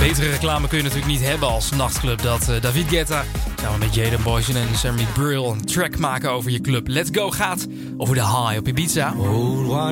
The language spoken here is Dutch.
Betere reclame kun je natuurlijk niet hebben als nachtclub. Dat David Guetta samen met Jaden Boysen en Sammy Brill een track maken over je club. Let's Go gaat over de high op Ibiza.